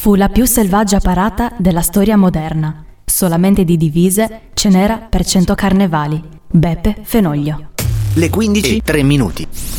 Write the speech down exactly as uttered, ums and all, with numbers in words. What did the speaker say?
Fu la più selvaggia parata della storia moderna. Solamente di divise ce n'era per cento carnevali. Beppe Fenoglio. Le quindici e tre minuti.